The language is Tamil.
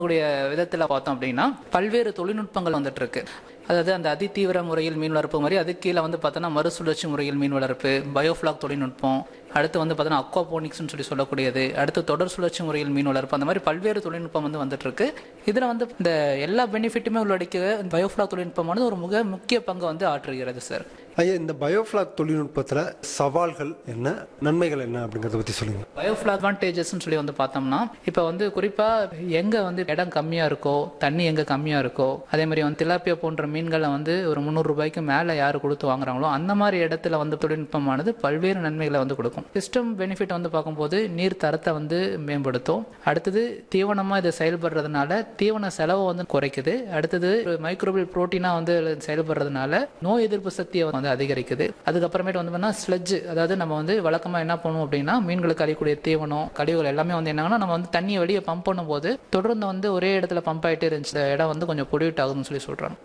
கூடிய விதத்தில் பார்த்தோம் அப்படின்னா பல்வேறு தொழில்நுட்பங்கள் வந்துட்டு இருக்கு. அதாவது அந்த அதிதீவிர முறையில் மீன் வளர்ப்பு மாதிரி, அதுக்கு கீழே வந்து பார்த்தோன்னா மறுசுழற்சி முறையில் மீன் வளர்ப்பு, பயோஃப்ளாக் தொழில்நுட்பம், அடுத்து வந்து பார்த்தோன்னா அக்வாபோனிக்ஸ்னு சொல்லக்கூடியது, அடுத்து தொடர் சுழற்சி முறையில் மீன் வளர்ப்பு, அந்த மாதிரி பல்வேறு தொழில்நுட்பம் வந்துட்டு இருக்கு. இதில் வந்து இந்த எல்லா பெனிஃபிட்டுமே உள்ளடக்கிய பயோஃப்ளாக் தொழில்நுட்பமானது ஒரு மிக முக்கிய பங்கு ஆற்றுகிறது சார். ஐயா, இந்த பயோஃப்ளாக் தொழில்நுட்பத்தில் சவால்கள் என்ன, நன்மைகள் என்ன அப்படிங்கிறத பற்றி சொல்லுங்கள். பயோஃப்ளாக் அட்வான்டேஜஸ்ன்னு சொல்லி பார்த்தோம்னா, இப்போ குறிப்பாக எங்கே இடம் கம்மியாக இருக்கோ, தண்ணி எங்கே கம்மியாக இருக்கோ, அதே மாதிரி திலாப்பியா போன்ற மீன்களை ஒரு 300 ரூபாய்க்கு மேலே யார் கொடுத்து வாங்குறாங்களோ அந்த மாதிரி இடத்துல தொழில்நுட்பமானது பல்வேறு நன்மைகளை கொடுக்கும். சிஸ்டம் பெனிஃபிட் பார்க்கும்போது நீர் தரத்தை மேம்படுத்தும். அடுத்தது தீவனமாக இது செயல்படுறதுனால தீவன செலவை குறைக்குது. அடுத்தது மைக்ரோபியல் புரோட்டீனா செயல்படுறதுனால நோய் எதிர்ப்பு சக்தியை அதிகரிக்குது. அதுக்கப்புறமேட்டு ஸ்லெட்ஜ், அதாவது நம்ம வழக்கமாக என்ன பண்ணுவோம் அப்படின்னா, மீன்களுக்கு அழியக்கூடிய தீவனம் கழிவுகள் எல்லாமே என்னங்கன்னா நம்ம தண்ணியை வெளியே பம்ப் பண்ணும்போது தொடர்ந்து ஒரே இடத்துல பம்ப் ஆகிட்டே இருந்துச்சு, இடம் கொஞ்சம் பொல்யூட் ஆகுதுன்னு சொல்லி சொல்றாங்க.